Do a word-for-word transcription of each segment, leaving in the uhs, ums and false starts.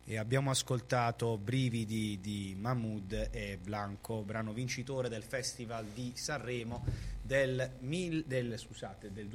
E abbiamo ascoltato Brividi di Mahmood e Blanco, brano vincitore del Festival di Sanremo del, mil, del, scusate, del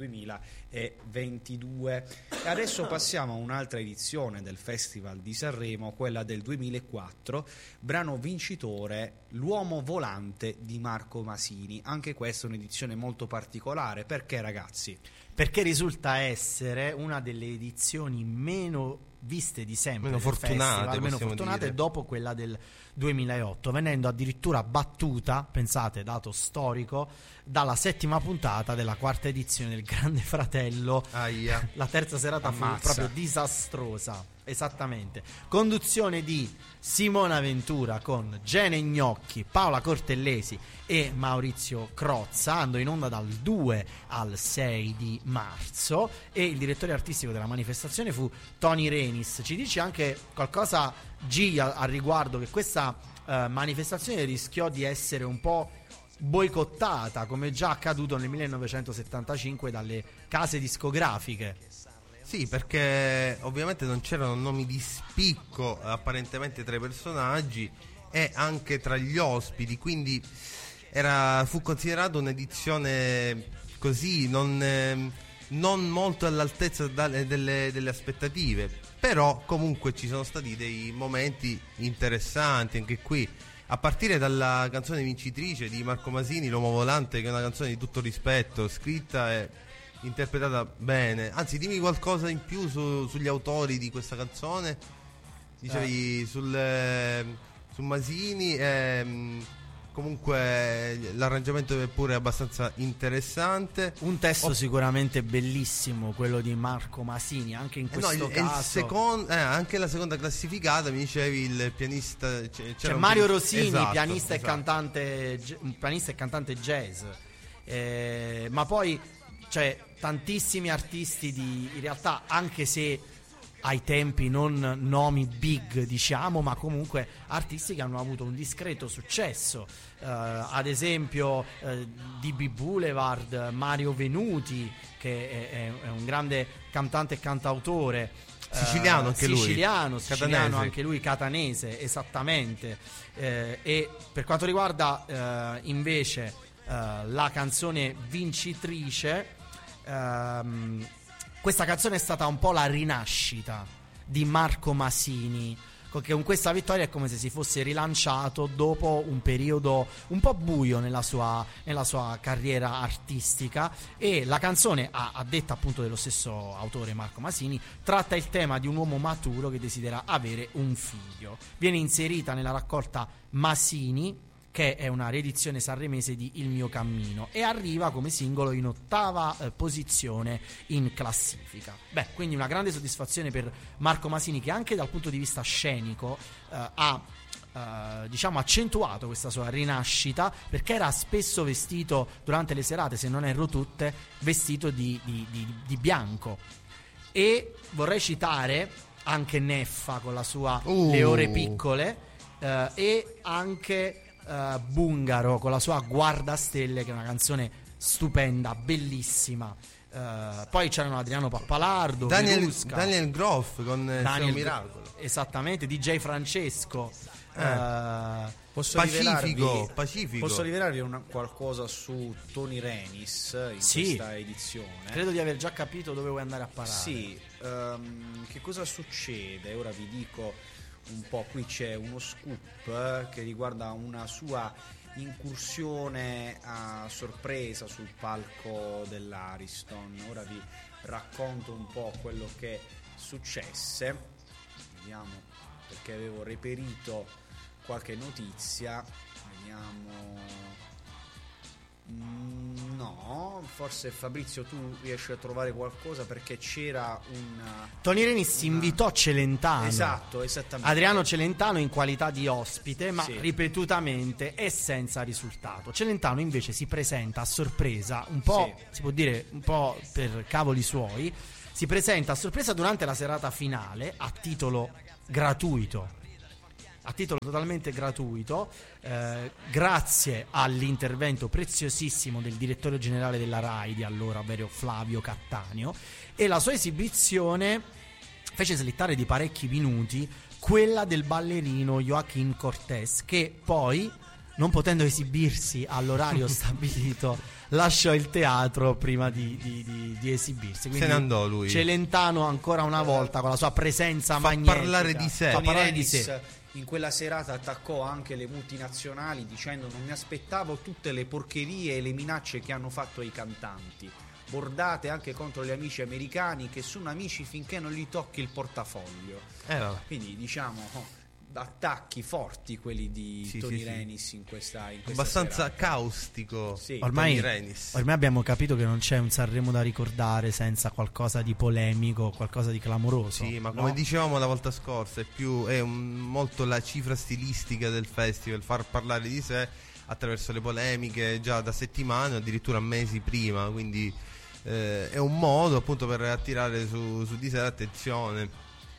duemilaventidue. E adesso passiamo a un'altra edizione del Festival di Sanremo, quella del duemilaquattro, brano vincitore L'uomo volante di Marco Masini. Anche questa è un'edizione molto particolare. Perché, ragazzi? Perché risulta essere una delle edizioni meno viste di sempre, meno fortunate, festival, meno fortunate dire. dopo quella del duemilaotto, venendo addirittura battuta, pensate, dato storico, dalla settima puntata della quarta edizione del Grande Fratello. Aia. La terza serata Ammazza. fu proprio disastrosa, esattamente. Conduzione di Simona Ventura con Gene Gnocchi, Paola Cortellesi e Maurizio Crozza, andò in onda dal due al sei di marzo, e il direttore artistico della manifestazione fu Tony Renis. Ci dice anche qualcosa, G, a, a riguardo, che questa uh, manifestazione rischiò di essere un po' boicottata, come già accaduto nel millenovecentosettantacinque, dalle case discografiche. Sì, perché ovviamente non c'erano nomi di spicco apparentemente tra i personaggi e anche tra gli ospiti, quindi era, fu considerata un'edizione così non, eh, non molto all'altezza dalle, delle, delle aspettative, però comunque ci sono stati dei momenti interessanti anche qui, a partire dalla canzone vincitrice di Marco Masini, L'uomo volante, che è una canzone di tutto rispetto, scritta e interpretata bene. Anzi, dimmi qualcosa in più su, sugli autori di questa canzone. Dicevi eh. sul, eh, su Masini, eh, comunque l'arrangiamento è pure abbastanza interessante. Un testo oh. sicuramente bellissimo, quello di Marco Masini, anche in eh questo no, il, caso il second, eh, anche la seconda classificata, mi dicevi il pianista, c'era c'è un Mario pianista, Rosini, esatto, pianista, esatto. E cantante, pianista e cantante jazz, eh, ma poi c'è tantissimi artisti di, in realtà, anche se ai tempi non nomi big, diciamo, ma comunque artisti che hanno avuto un discreto successo, uh, ad esempio uh, D B Boulevard, Mario Venuti, che è, è, è un grande cantante e cantautore siciliano, anche lui siciliano, siciliano catanese. Anche lui catanese, esattamente. Eh, e per quanto riguarda uh, invece uh, la canzone vincitrice, Um, questa canzone è stata un po' la rinascita di Marco Masini, che con questa vittoria è come se si fosse rilanciato dopo un periodo un po' buio nella sua, nella sua carriera artistica. E la canzone, a, a detta appunto dello stesso autore Marco Masini, tratta il tema di un uomo maturo che desidera avere un figlio. Viene inserita nella raccolta Masini, che è una riedizione sanremese di Il mio cammino, e arriva come singolo in ottava eh, posizione in classifica. Beh, quindi una grande soddisfazione per Marco Masini, che anche dal punto di vista scenico eh, ha eh, diciamo accentuato questa sua rinascita, perché era spesso vestito durante le serate, se non erro tutte, vestito di, di, di, di bianco. E vorrei citare anche Neffa con la sua uh. Le ore piccole, eh, e anche Uh, Bungaro con la sua Guardastelle, che è una canzone stupenda, bellissima. Uh, poi c'erano Adriano Pappalardo, Daniel, Verusca, Daniel Groff con Daniel Miracolo, esattamente, D J Francesco. eh. uh, Posso Pacifico, rivelarvi, Pacifico. Posso rivelarvi una, qualcosa su Tony Renis in sì, questa edizione? Credo di aver già capito dove vuoi andare a parare. Sì, um, che cosa succede? Ora vi dico un po'. Qui c'è uno scoop eh, che riguarda una sua incursione a sorpresa sul palco dell'Ariston. Ora vi racconto un po' quello che successe. Vediamo, perché avevo reperito qualche notizia. Vediamo. No, forse Fabrizio tu riesci a trovare qualcosa, perché c'era un Tony Renis una... invitò Celentano, esatto, esattamente, Adriano Celentano in qualità di ospite, ma sì, ripetutamente e senza risultato. Celentano invece si presenta a sorpresa, un po' sì, si può dire un po' per cavoli suoi, si presenta a sorpresa durante la serata finale a titolo gratuito. A titolo totalmente gratuito, eh, grazie all'intervento preziosissimo del direttore generale della RAI di allora, ovvero Flavio Cattaneo, e la sua esibizione fece slittare di parecchi minuti quella del ballerino Joaquín Cortés, che poi, non potendo esibirsi all'orario stabilito, lasciò il teatro prima di, di, di, di esibirsi. Quindi se ne andò lui. Celentano ancora una volta con la sua presenza fa magnetica parlare di sé. fa Tony parlare di Renis sé. in quella serata attaccò anche le multinazionali dicendo: non mi aspettavo tutte le porcherie e le minacce che hanno fatto ai cantanti, bordate anche contro gli amici americani che sono amici finché non gli tocchi il portafoglio. Eh, vabbè. Quindi diciamo oh, attacchi forti quelli di Sì, Tony sì, sì. Renis in questa, in questa Abbastanza serata. caustico. Sì. Ormai, Tony Renis. ormai abbiamo capito che non c'è un Sanremo da ricordare senza qualcosa di polemico, qualcosa di clamoroso. Sì, ma come no? dicevamo la volta scorsa, è più è un- molto la cifra stilistica del festival, far parlare di sé attraverso le polemiche già da settimane, addirittura mesi prima, quindi eh, è un modo appunto per attirare su, su di sé l'attenzione.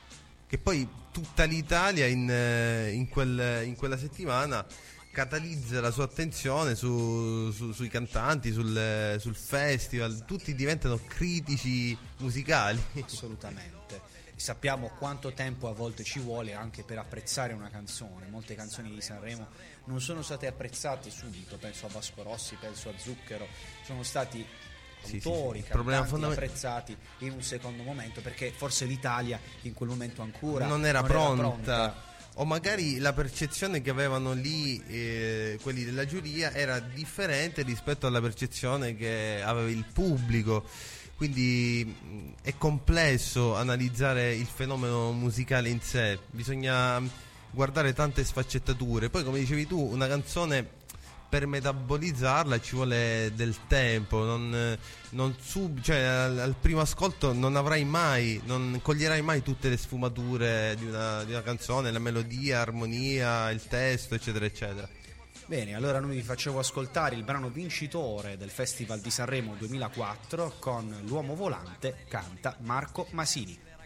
Che poi tutta l'Italia in, eh, in, quel- in quella settimana catalizza la sua attenzione su- su- sui cantanti, sul, sul festival, tutti diventano critici musicali. Assolutamente. E sappiamo quanto tempo a volte ci vuole anche per apprezzare una canzone. Molte canzoni di Sanremo non sono state apprezzate subito, penso a Vasco Rossi, penso a Zucchero, sono stati Sì, sì, autori, sì. Il problema cantanti fondament- apprezzati in un secondo momento, perché forse l'Italia in quel momento ancora non era pronta. pronta. O magari la percezione che avevano lì eh, quelli della giuria era differente rispetto alla percezione che aveva il pubblico. Quindi mh, è complesso analizzare il fenomeno musicale in sé, bisogna guardare tante sfaccettature. Poi, come dicevi tu, una canzone per metabolizzarla ci vuole del tempo, non, non sub, cioè al, al primo ascolto non avrai mai, non coglierai mai tutte le sfumature di una, di una canzone, la melodia, l'armonia, il testo, eccetera, eccetera. Bene, allora noi vi facciamo ascoltare il brano vincitore del Festival di Sanremo duemilaquattro con L'uomo volante, canta Marco Masini.